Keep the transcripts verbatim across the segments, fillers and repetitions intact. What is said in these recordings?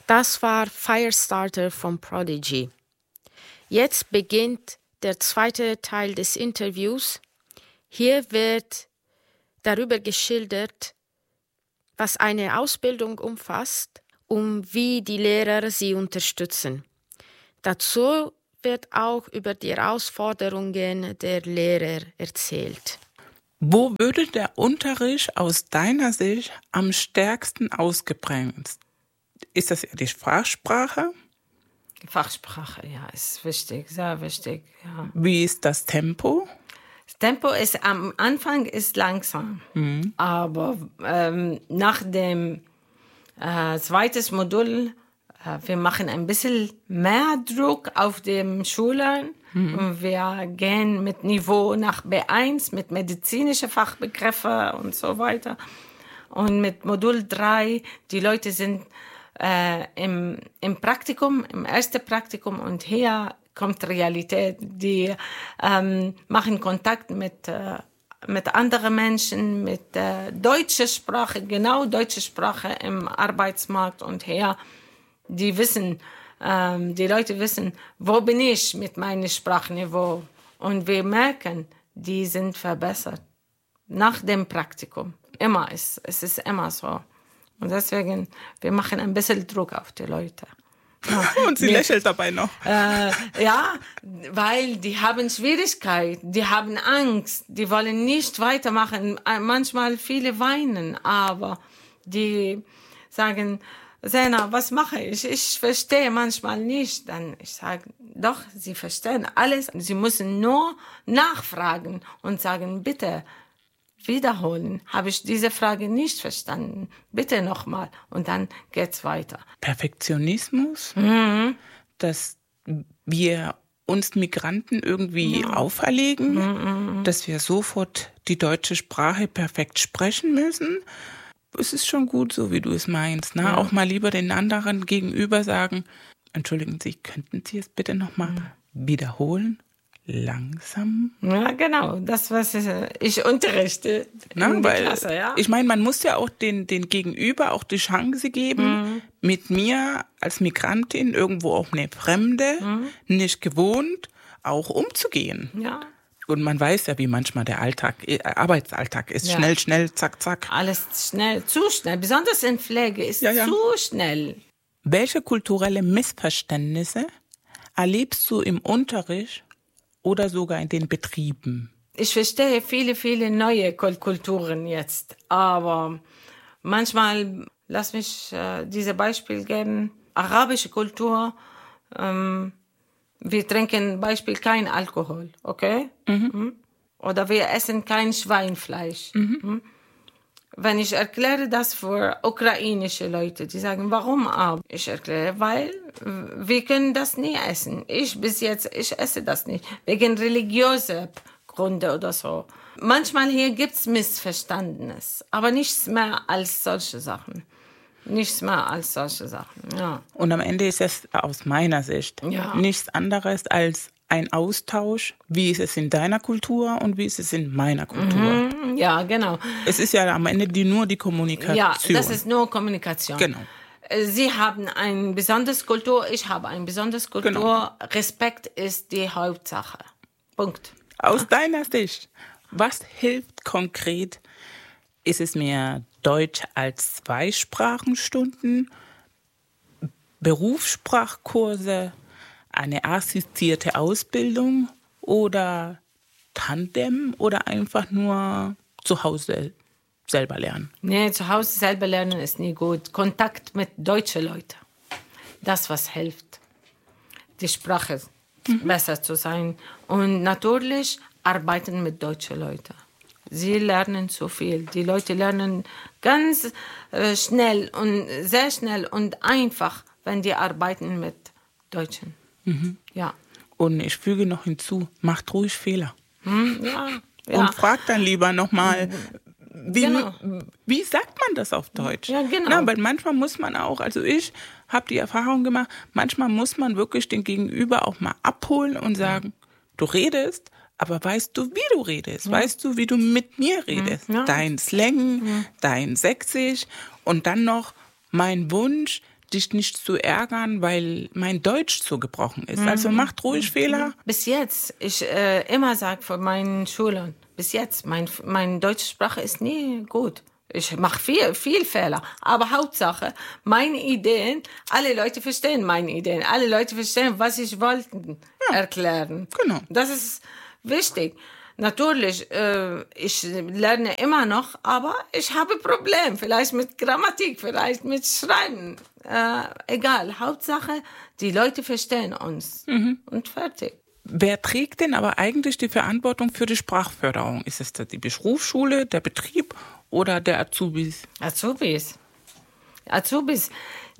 Das war Firestarter von Prodigy. Jetzt beginnt der zweite Teil des Interviews. Hier wird darüber geschildert, was eine Ausbildung umfasst und wie die Lehrer sie unterstützen. Dazu wird auch über die Herausforderungen der Lehrer erzählt. Wo würde der Unterricht aus deiner Sicht am stärksten ausgeprägt? Ist das eher die Fachsprache? Die Fachsprache, ja, ist wichtig, sehr wichtig. Ja. Wie ist das Tempo? Das Tempo ist am Anfang ist langsam, mhm. aber ähm, nach dem äh, zweiten Modul, äh, wir machen ein bisschen mehr Druck auf den Schülern. Mhm. Und wir gehen mit Niveau nach B eins, mit medizinischen Fachbegriffen und so weiter. Und mit Modul drei, die Leute sind äh, im, im Praktikum, im ersten Praktikum, und hier kommt Realität. Die ähm, machen Kontakt mit, äh, mit anderen Menschen, mit äh, deutscher Sprache, genau deutsche Sprache im Arbeitsmarkt. Und hier, die wissen, ähm, die Leute wissen, wo bin ich mit meinem Sprachniveau. Und wir merken, die sind verbessert. Nach dem Praktikum. Immer ist, es ist immer so. Und deswegen, wir machen ein bisschen Druck auf die Leute. Ja. Und sie wir, lächelt dabei noch. Äh, ja, weil die haben Schwierigkeiten, die haben Angst, die wollen nicht weitermachen. Manchmal viele weinen, aber die sagen, Sena, was mache ich? Ich verstehe manchmal nicht. Dann ich sage, doch, sie verstehen alles. Sie müssen nur nachfragen und sagen, bitte, wiederholen. Habe ich diese Frage nicht verstanden? Bitte nochmal. Und dann geht's weiter. Perfektionismus, Mhm. dass wir uns Migranten irgendwie Ja. auferlegen, Mhm. dass wir sofort die deutsche Sprache perfekt sprechen müssen. Es ist schon gut, so wie du es meinst. Ne? Ja. Auch mal lieber den anderen gegenüber sagen, entschuldigen Sie, könnten Sie es bitte nochmal mhm. wiederholen? Langsam. Ja, genau. Das, was ich unterrichte Na, in der weil, Klasse, ja. Ich meine, man muss ja auch den, den Gegenüber auch die Chance geben, mhm. mit mir als Migrantin, irgendwo auch eine Fremde, mhm. nicht gewohnt, auch umzugehen. Ja. Und man weiß ja, wie manchmal der Alltag, äh, Arbeitsalltag ist. Ja. Schnell, schnell, zack, zack. Alles schnell, zu schnell. Besonders in Pflege ist ja, ja. zu schnell. Welche kulturelle Missverständnisse erlebst du im Unterricht oder sogar in den Betrieben? Ich verstehe viele, viele neue Kulturen jetzt. Aber manchmal, lass mich äh, dieses Beispiel geben. Arabische Kultur, ähm, wir trinken Beispiel kein Alkohol, okay? Mhm. Oder wir essen kein Schweinfleisch. Mhm. Wenn ich erkläre das für ukrainische Leute, die sagen, warum aber? Ich erkläre, weil wir können das nie essen. Ich bis jetzt, ich esse das nicht. Wegen religiöser Gründe oder so. Manchmal hier gibt's Missverständnis, aber nichts mehr als solche Sachen. Nichts mehr als solche Sachen, ja. Und am Ende ist es aus meiner Sicht ja. nichts anderes als ein Austausch, wie ist es in deiner Kultur und wie ist es in meiner Kultur. Mhm, ja, genau. Es ist ja am Ende die, nur die Kommunikation. Ja, das ist nur Kommunikation. Genau. Sie haben eine besondere Kultur, ich habe eine besondere Kultur. Genau. Respekt ist die Hauptsache. Punkt. Aus ja. deiner Sicht, was hilft konkret? Ist es mehr Deutsch als Zweisprachenstunden, Berufssprachkurse, eine assistierte Ausbildung oder Tandem oder einfach nur zu Hause selber lernen? Nee, zu Hause selber lernen ist nie gut. Kontakt mit deutschen Leuten, das was hilft, die Sprache mhm. besser zu sein. Und natürlich arbeiten mit deutschen Leuten. Sie lernen so viel. Die Leute lernen ganz äh, schnell und sehr schnell und einfach, wenn die arbeiten mit Deutschen. Mhm. Ja. Und ich füge noch hinzu, macht ruhig Fehler. Hm, ja, ja. Und fragt dann lieber nochmal, wie, genau. wie sagt man das auf Deutsch? Ja, genau. Na, weil manchmal muss man auch, also ich habe die Erfahrung gemacht, manchmal muss man wirklich den Gegenüber auch mal abholen und sagen, ja. du redest, aber weißt du, wie du redest? Ja. Weißt du, wie du mit mir redest? Ja. Dein Slang, ja. dein Sächsisch und dann noch mein Wunsch, dich nicht zu ärgern, weil mein Deutsch so gebrochen ist. Mhm. Also macht ruhig Fehler. Bis jetzt, ich äh, immer sage von meinen Schülern, bis jetzt, mein, meine deutsche Sprache ist nie gut. Ich mache viel, viel Fehler. Aber Hauptsache, meine Ideen, alle Leute verstehen meine Ideen. Alle Leute verstehen, was ich wollte ja. erklären. Genau. Das ist wichtig. Natürlich, äh, ich lerne immer noch, aber ich habe Probleme. Vielleicht mit Grammatik, vielleicht mit Schreiben. Äh, egal. Hauptsache, die Leute verstehen uns. Mhm. Und fertig. Wer trägt denn aber eigentlich die Verantwortung für die Sprachförderung? Ist es die Berufsschule, der Betrieb oder der Azubis? Azubis. Azubis,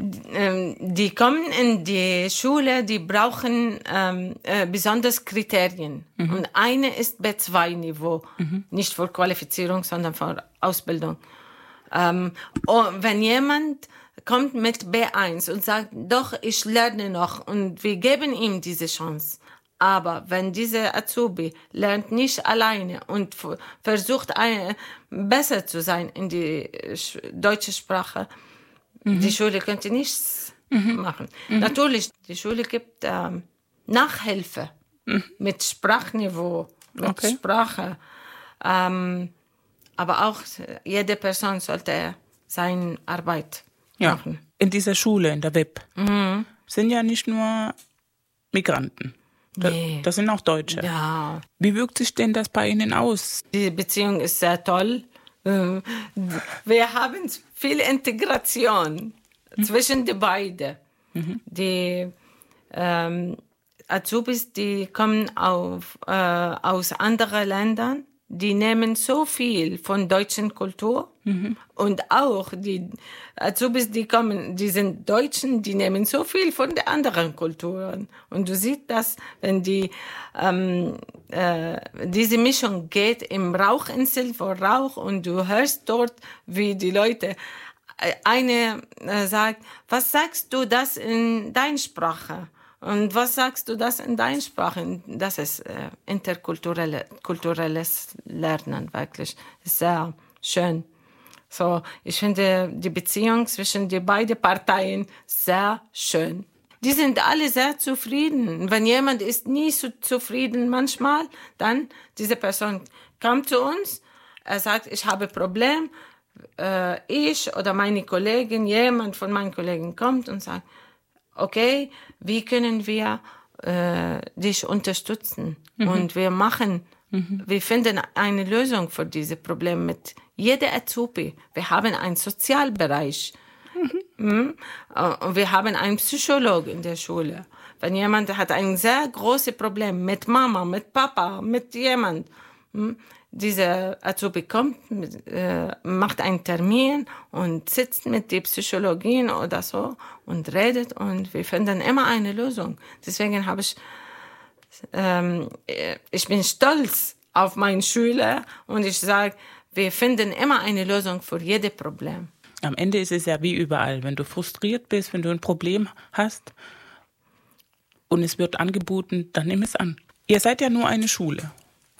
die kommen in die Schule, die brauchen ähm, äh, besonders Kriterien. Mhm. Und eine ist B zwei Niveau, mhm. nicht für Qualifizierung, sondern für Ausbildung. Ähm, und wenn jemand kommt mit B eins und sagt, doch, ich lerne noch und wir geben ihm diese Chance. Aber wenn dieser Azubi lernt nicht alleine und f- versucht, eine, besser zu sein in die sch- deutsche Sprache, mhm. die Schule könnte nichts mhm. machen. Mhm. Natürlich, die Schule gibt ähm, Nachhilfe mhm. mit Sprachniveau, mit okay. Sprache. Ähm, aber auch jede Person sollte seine Arbeit ja. machen. In dieser Schule, in der W I P, mhm. sind ja nicht nur Migranten. Das, nee. das sind auch Deutsche. Ja. Wie wirkt sich denn das bei Ihnen aus? Die Beziehung ist sehr toll. Wir haben viel Integration mhm. zwischen den beiden. Mhm. Die ähm, Azubis, die kommen auf, äh, aus anderen Ländern, die nehmen so viel von deutschen Kultur. Mhm. Und auch die Azubis, die kommen, die sind Deutschen, die nehmen so viel von den anderen Kulturen. Und du siehst das, wenn die ähm, äh, diese Mischung geht im Rauchinsel vor Rauch und du hörst dort, wie die Leute, eine äh, sagt, was sagst du das in deiner Sprache? Und was sagst du das in deiner Sprache? Das ist äh, interkulturelle, kulturelles Lernen, wirklich. Sehr schön. So, ich finde die Beziehung zwischen den beiden Parteien sehr schön. Die sind alle sehr zufrieden. Wenn jemand ist nie so zufrieden manchmal, dann diese Person kommt zu uns, er sagt, ich habe ein Problem. Äh, ich oder meine Kollegin, jemand von meinen Kollegen kommt und sagt, okay, wie können wir äh, dich unterstützen? Mhm. Und wir machen, mhm. wir finden eine Lösung für diese Probleme mit jeder Azubi. Wir haben einen Sozialbereich. Mhm. Und wir haben einen Psychologen in der Schule. Wenn jemand hat ein sehr großes Problem mit Mama, mit Papa, mit jemand, dieser Azubi kommt, äh, macht einen Termin und sitzt mit der Psychologin oder so und redet und wir finden immer eine Lösung. Deswegen habe ich, ähm, ich bin stolz auf meinen Schüler und ich sage, wir finden immer eine Lösung für jedes Problem. Am Ende ist es ja wie überall, wenn du frustriert bist, wenn du ein Problem hast und es wird angeboten, dann nimm es an. Ihr seid ja nur eine Schule.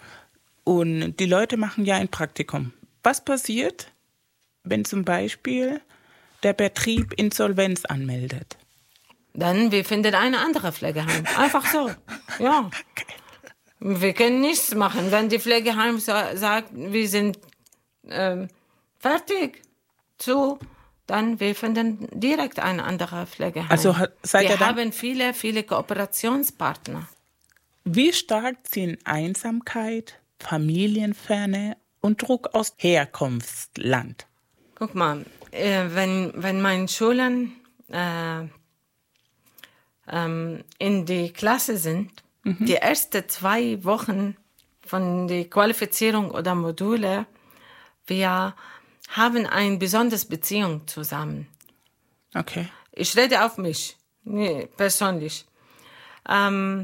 Und die Leute machen ja ein Praktikum. Was passiert, wenn zum Beispiel der Betrieb Insolvenz anmeldet? Dann wir finden eine andere Pflegeheim. Einfach so. Ja. Okay. Wir können nichts machen. Wenn die Pflegeheim sa- sagt, wir sind ähm, fertig zu, dann wir finden direkt eine andere Pflegeheim. Also seid wir ihr dann haben viele, viele Kooperationspartner. Wie stark ziehen Einsamkeit, Familienferne und Druck aus Herkunftsland? Guck mal, äh, wenn, wenn meine Schüler äh, ähm, in die Klasse sind, mhm. die ersten zwei Wochen von der Qualifizierung oder Module, wir haben eine besondere Beziehung zusammen. Okay. Ich rede auf mich, nee, persönlich. Ähm,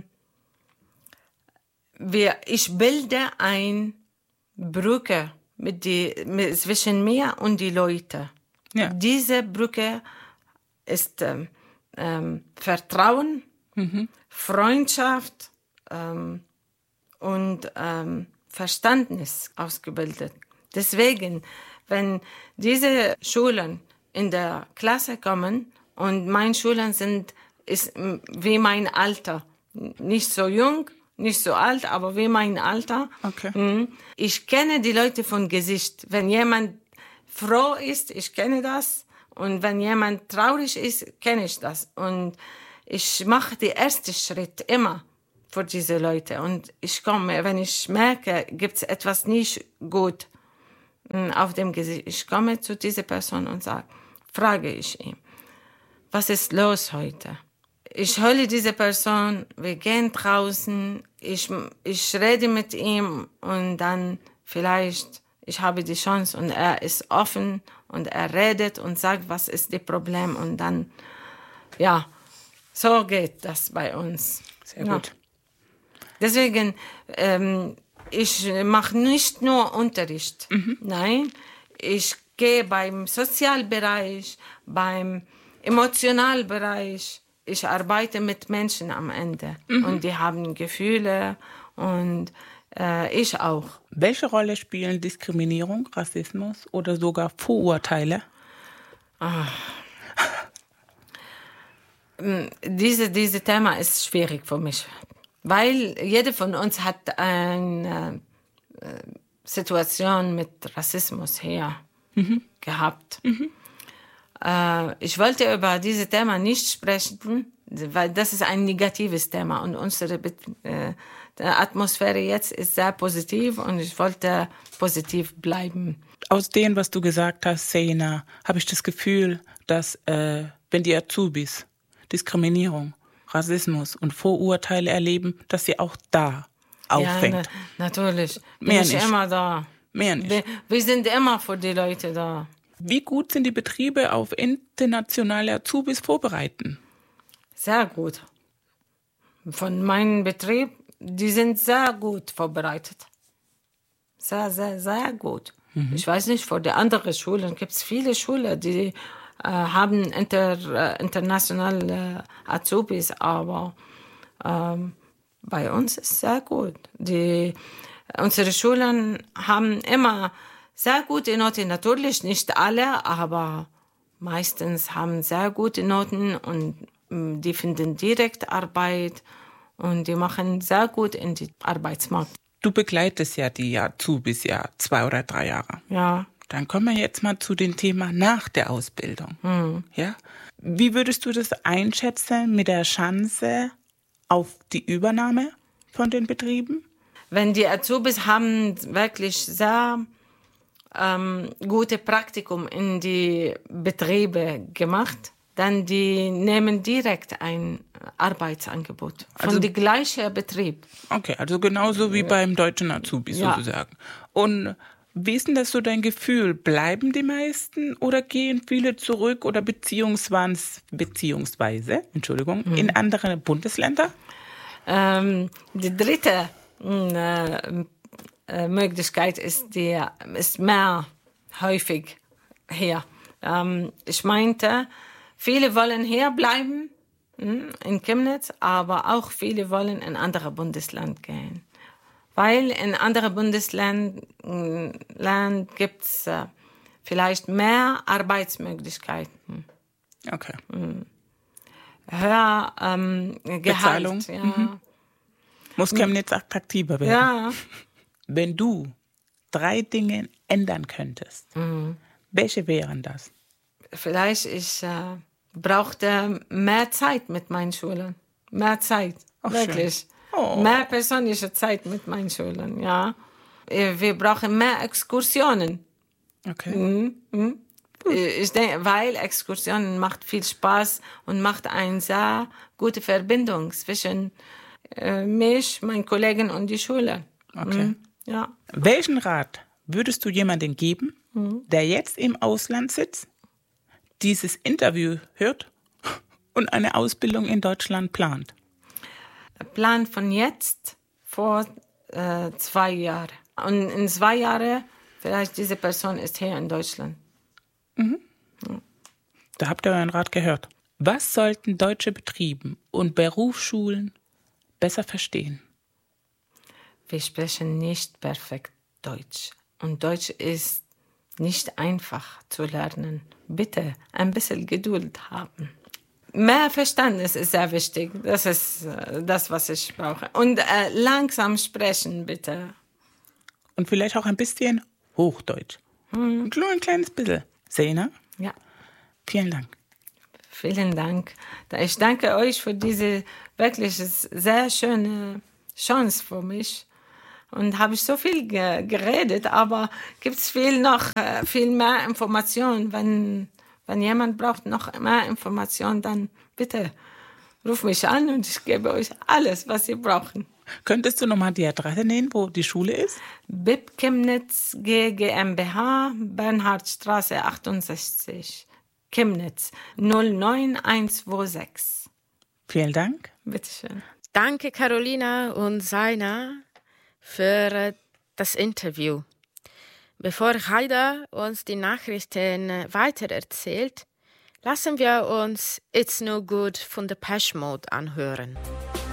Wir, ich bilde eine Brücke mit die, mit, zwischen mir und die Leute. Ja. Diese Brücke ist ähm, ähm, Vertrauen, mhm. Freundschaft ähm, und ähm, Verständnis ausgebildet. Deswegen, wenn diese Schulen in der Klasse kommen Und meine Schüler sind ist wie mein Alter. Nicht so jung, nicht so alt, aber wie mein Alter. Okay. Ich kenne die Leute von Gesicht. Wenn jemand froh ist, ich kenne das. Und wenn jemand traurig ist, kenne ich das. Und ich mache den ersten Schritt immer für diese Leute. Und ich komme, wenn ich merke, gibt es etwas nicht gut auf dem Gesicht, ich komme zu dieser Person und sage, frage ich ihn, was ist los heute? Ich hole diese Person, wir gehen draußen, ich, ich rede mit ihm und dann vielleicht, ich habe die Chance und er ist offen und er redet und sagt, was ist das Problem und dann, ja, so geht das bei uns. Sehr gut. Ja. Deswegen, ähm, ich mache nicht nur Unterricht, mhm. nein, ich gehe beim Sozialbereich, beim Emotionalbereich, ich arbeite mit Menschen am Ende mhm. und die haben Gefühle und äh, ich auch. Welche Rolle spielen Diskriminierung, Rassismus oder sogar Vorurteile? Ach. Diese, dieses Thema ist schwierig für mich, weil jeder von uns hat eine äh, Situation mit Rassismus hier mhm. gehabt. Mhm. Äh, ich wollte über dieses Thema nicht sprechen, weil das ist ein negatives Thema und unsere äh, Atmosphäre jetzt ist sehr positiv und ich wollte positiv bleiben. Aus dem, was du gesagt hast, Sena, habe ich das Gefühl, dass äh, wenn die Azubis Diskriminierung, Rassismus und Vorurteile erleben, dass sie auch da auffängt. Ja, na, natürlich. Bin Mehr ich nicht. immer da. Mehr nicht. Wir, wir sind immer für die Leute da. Wie gut sind die Betriebe auf internationale Azubis vorbereiten? Sehr gut. Von meinem Betrieb, die sind sehr gut vorbereitet. Sehr, sehr, sehr gut. Mhm. Ich weiß nicht, für die anderen Schulen gibt es viele Schulen, die äh, haben inter, äh, internationale Azubis, aber ähm, bei uns ist es sehr gut. Die, unsere Schulen haben immer sehr gute Noten, natürlich nicht alle, aber meistens haben sehr gute Noten und mh, die finden direkt Arbeit und die machen sehr gut in den Arbeitsmarkt. Du begleitest ja die Azubis ja zwei oder drei Jahre. Ja. Dann kommen wir jetzt mal zu dem Thema nach der Ausbildung. Mhm. Ja? Wie würdest du das einschätzen mit der Chance auf die Übernahme von den Betrieben? Wenn die Azubis haben wirklich sehr ähm, gute Praktikum in die Betriebe gemacht, dann die nehmen direkt ein Arbeitsangebot von also, dem gleichen Betrieb. Okay, also genauso wie beim deutschen Azubi ja. sozusagen. Und wie ist denn das so dein Gefühl? Bleiben die meisten oder gehen viele zurück oder beziehungsweise, beziehungsweise Entschuldigung, hm. in andere Bundesländer? Ähm, die dritte äh, äh, Möglichkeit ist, die ist mehr häufig hier. Ähm, ich meinte, viele wollen hier bleiben mh, in Chemnitz, aber auch viele wollen in andere Bundesland gehen. Weil in anderen Bundesländern gibt es äh, vielleicht mehr Arbeitsmöglichkeiten. Okay. Mhm. Höher ähm, Gehalt. Bezahlung. Ja. Mhm. Muss Chemnitz attraktiver werden. Ja. Wenn du drei Dinge ändern könntest, mhm. welche wären das? Vielleicht ich äh, brauchte mehr Zeit mit meinen Schülern. Mehr Zeit, Ach, wirklich. Schön. Oh. Mehr persönliche Zeit mit meinen Schülern, ja. Wir brauchen mehr Exkursionen. Okay. Mhm. Mhm. Ich denke, weil Exkursionen macht viel Spaß und macht eine sehr gute Verbindung zwischen äh, mich, meinen Kollegen und die Schüler. Okay. Mhm. Ja. Welchen Rat würdest du jemandem geben, mhm. der jetzt im Ausland sitzt, dieses Interview hört und eine Ausbildung in Deutschland plant? Plan von jetzt vor äh, zwei Jahren. Und in zwei Jahren vielleicht diese Person ist hier in Deutschland. Mhm. Ja. Da habt ihr euren Rat gehört. Was sollten deutsche Betriebe und Berufsschulen besser verstehen? Wir sprechen nicht perfekt Deutsch. Und Deutsch ist nicht einfach zu lernen. Bitte ein bisschen Geduld haben. mehr Verständnis ist sehr wichtig. Das ist äh, das, was ich brauche. Und äh, langsam sprechen, bitte. Und vielleicht auch ein bisschen Hochdeutsch. Hm. Nur ein kleines bisschen. Sena? Ja. Vielen Dank. Vielen Dank. Ich danke euch für diese wirklich sehr schöne Chance für mich. Und habe ich so viel ge- geredet, aber gibt es viel noch, äh, viel mehr Informationen. Wenn, wenn jemand braucht noch mehr Informationen, dann bitte ruf mich an und ich gebe euch alles, was ihr braucht. Könntest du nochmal die Adresse nennen, wo die Schule ist? B I P Chemnitz G GmbH, Bernhardstraße achtundsechzig, Chemnitz null neun eins zwei sechs. Vielen Dank. Bitteschön. Danke, Carolina und Sena, für das Interview. Bevor Haida uns die Nachrichten weitererzählt, lassen wir uns It's No Good von Depeche Mode anhören.